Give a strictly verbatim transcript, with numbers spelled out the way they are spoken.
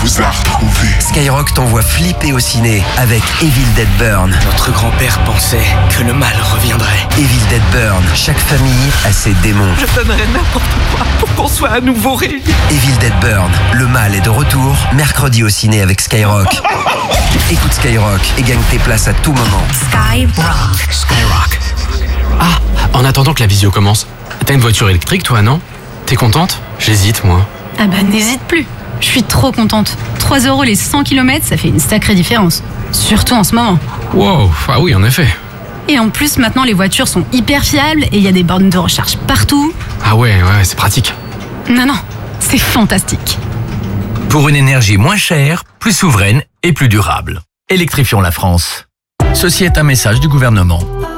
vous a retrouvé. Skyrock t'envoie flipper au ciné avec Evil Dead Burn. Notre grand-père pensait que le mal reviendrait. Evil Dead Burn, chaque famille a ses démons. Je donnerais n'importe quoi pour qu'on soit à nouveau réunis. Evil Dead Burn, le mal est de retour, mercredi au ciné avec Skyrock. Écoute Skyrock et gagne tes places à tout moment. Skyrock. Skyrock. Ah, en attendant que la visio commence, t'as une voiture électrique toi, non? T'es contente? J'hésite, moi. Ah bah n'hésite plus. Je suis trop contente. trois euros les cent kilomètres, ça fait une sacrée différence. Surtout en ce moment. Wow, ah oui, en effet. Et en plus, maintenant, les voitures sont hyper fiables et il y a des bornes de recharge partout. Ah ouais, ouais, c'est pratique. Non, non, c'est fantastique. Pour une énergie moins chère, plus souveraine et plus durable. Électrifions la France. Ceci est un message du gouvernement.